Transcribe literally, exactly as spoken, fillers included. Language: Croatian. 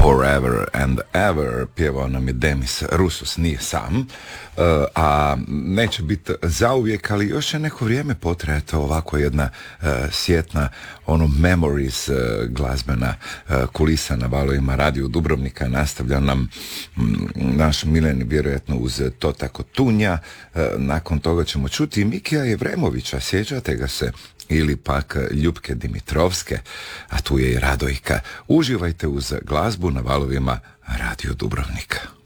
Forever and Ever, pjevao nam je Demis Roussos, nije sam, uh, a neće biti zauvijek, ali još je neko vrijeme potrajati ovako jedna uh, sjetna ono memories uh, glazbena uh, kulisa na valovima Radio Dubrovnika. Nastavlja nam m, naš Milen vjerojatno uz To tako tunja. Uh, nakon toga ćemo čuti i Mikija Jevremovića, sjećate ga se, ili pak Ljupke Dimitrovske, a tu je i Radojka. Uživajte uz glazbu na valovima Radio Dubrovnika.